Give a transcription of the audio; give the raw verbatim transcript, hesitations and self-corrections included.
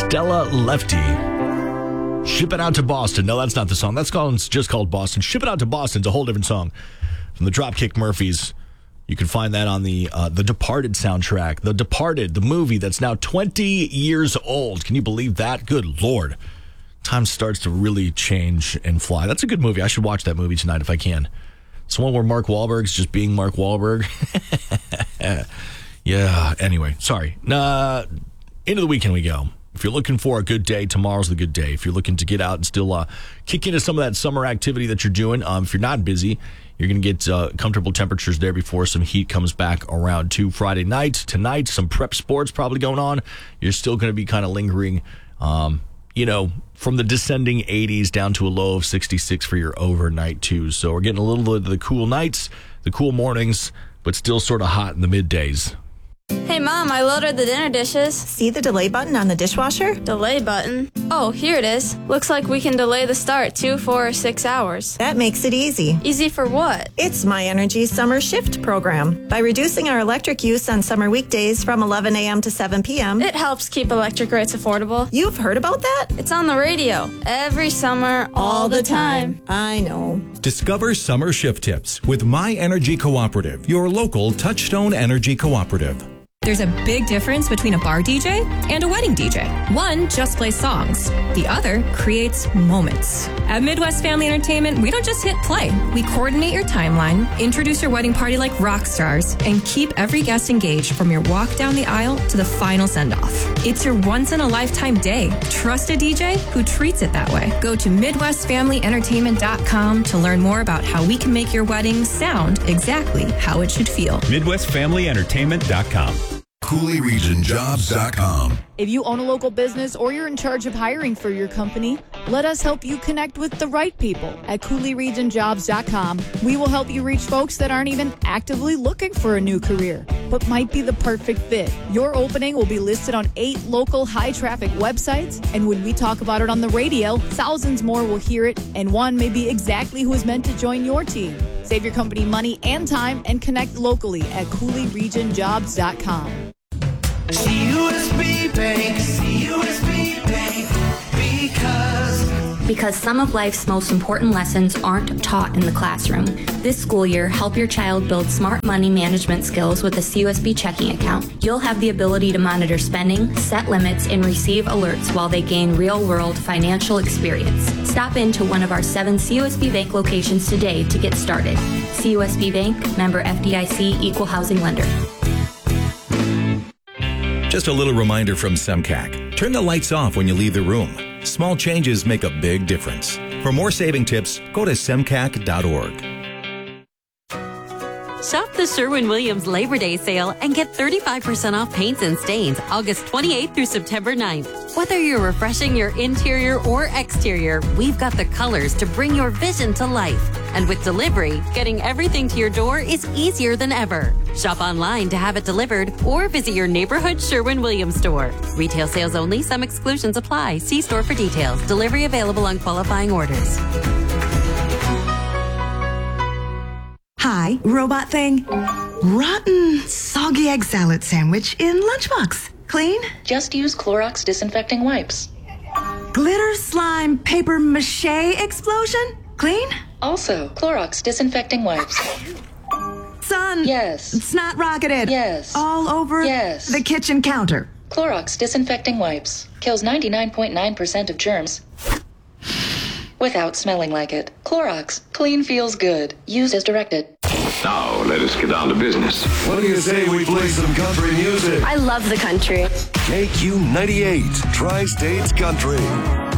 Stella Lefty. Ship It Out to Boston. No, that's not the song. That's called, it's just called Boston. Ship It Out to Boston is a whole different song from the Dropkick Murphys. You can find that on the uh, the Departed soundtrack. The Departed, the movie that's now twenty years old. Can you believe that? Good Lord. Time starts to really change and fly. That's a good movie. I should watch that movie tonight if I can. It's one where Mark Wahlberg's just being Mark Wahlberg. Yeah, anyway, sorry. Uh, into the weekend we go. If you're looking for a good day, tomorrow's the good day. If you're looking to get out and still uh, kick into some of that summer activity that you're doing, um, if you're not busy, you're going to get uh, comfortable temperatures there before some heat comes back around to Friday night. Tonight, some prep sports probably going on. You're still going to be kind of lingering, um, you know, from the descending eighties down to a low of sixty-six for your overnight, too. So we're getting a little bit of the cool nights, the cool mornings, but still sort of hot in the middays. Hey, Mom, I loaded the dinner dishes. See the delay button on the dishwasher? Delay button? Oh, here it is. Looks like we can delay the start two, four, or six hours. That makes it easy. Easy for what? It's My Energy's Summer Shift program. By reducing our electric use on summer weekdays from eleven a.m. to seven p.m., It helps keep electric rates affordable. You've heard about that? It's on the radio. Every summer, all, all the time. time. I know. Discover summer shift tips with My Energy Cooperative, your local Touchstone Energy Cooperative. There's a big difference between a bar D J and a wedding D J. One just plays songs. The other creates moments. At Midwest Family Entertainment, we don't just hit play. We coordinate your timeline, introduce your wedding party like rock stars, and keep every guest engaged from your walk down the aisle to the final send-off. It's your once-in-a-lifetime day. Trust a D J who treats it that way. Go to Midwest Family Entertainment dot com to learn more about how we can make your wedding sound exactly how it should feel. Midwest Family Entertainment dot com. Coulee Region Jobs dot com. If you own a local business or you're in charge of hiring for your company, let us help you connect with the right people at Coulee Region Jobs dot com. We will help you reach folks that aren't even actively looking for a new career, but might be the perfect fit. Your opening will be listed on eight local high-traffic websites, and when we talk about it on the radio, thousands more will hear it, and one may be exactly who is meant to join your team. Save your company money and time and connect locally at Coulee Region Jobs dot com. C U S B Bank, C U S B Bank, because... Because some of life's most important lessons aren't taught in the classroom. This school year, help your child build smart money management skills with a C U S B checking account. You'll have the ability to monitor spending, set limits, and receive alerts while they gain real-world financial experience. Stop into one of our seven C U S B Bank locations today to get started. C U S B Bank, member F D I C, equal housing lender. Just a little reminder from SEMCAC. Turn the lights off when you leave the room. Small changes make a big difference. For more saving tips, go to semcac dot org. Shop the Sherwin-Williams Labor Day sale and get thirty-five percent off paints and stains August twenty-eighth through September ninth. Whether you're refreshing your interior or exterior, we've got the colors to bring your vision to life. And with delivery, getting everything to your door is easier than ever. Shop online to have it delivered or visit your neighborhood Sherwin-Williams store. Retail sales only. Some exclusions apply. See store for details. Delivery available on qualifying orders. Hi, robot thing. Rotten, soggy egg salad sandwich in lunchbox. Clean? Just use Clorox disinfecting wipes. Glitter slime paper mache explosion? Clean? Also, Clorox disinfecting wipes. Son. Yes. Snot rocketed. Yes. All over yes. the kitchen counter. Clorox disinfecting wipes. Kills ninety-nine point nine percent of germs without smelling like it. Clorox. Clean feels good. Used as directed. Now, let us get down to business. What do you say we play some country music? I love the country. K Q ninety-eight, Tri-States Country.